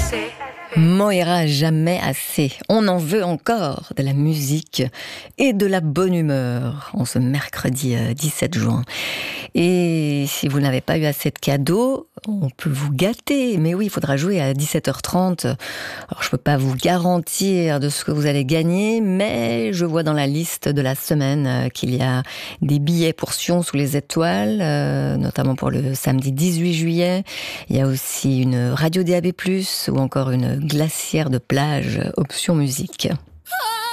Moira, jamais assez. On en veut encore de la musique et de la bonne humeur en ce mercredi 17 juin. Et si vous n'avez pas eu assez de cadeaux, on peut vous gâter. Mais oui, il faudra jouer à 17h30. Alors, je peux pas vous garantir de ce que vous allez gagner, mais je vois dans la liste de la semaine qu'il y a des billets pour Sion sous les étoiles, notamment pour le samedi 18 juillet. Il y a aussi une radio DAB+, ou encore une glacière de plage option musique.